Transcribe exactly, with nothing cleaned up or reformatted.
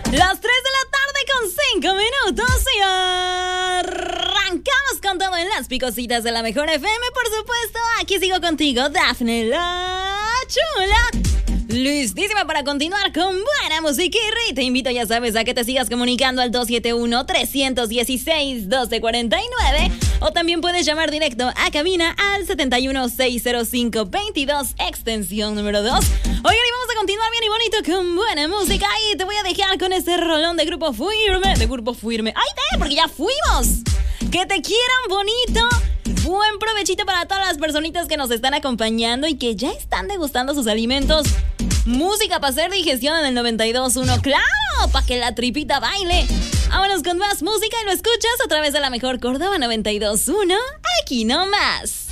Las tres de la tarde con cinco minutos y arrancamos con todo en las picositas de la mejor F M, por supuesto. Aquí sigo contigo, Dafne la Chula. Listísima para continuar con buena música y te invito, ya sabes, a que te sigas comunicando al dos siete uno, tres uno seis, uno dos cuatro nueve o también puedes llamar directo a cabina al siete uno, seis cero cinco, veintidós, extensión número dos. Oigan, y vamos a continuar bien y bonito con buena música y te voy a dejar con este rolón de Grupo Firme, de Grupo Firme. ¡Ay, te! Porque ya fuimos. Que te quieran bonito. Buen provechito para todas las personitas que nos están acompañando y que ya están degustando sus alimentos. Música para hacer digestión en el noventa y dos punto uno, ¡claro! Para que la tripita baile. Vámonos con más música y lo escuchas a través de la mejor Córdoba noventa y dos punto uno, aquí nomás.